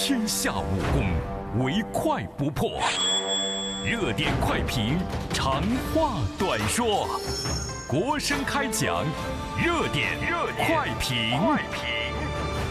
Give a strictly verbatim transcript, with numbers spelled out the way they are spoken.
天下武功，唯快不破。热点快评，长话短说，国声开讲，热点热点快评。快评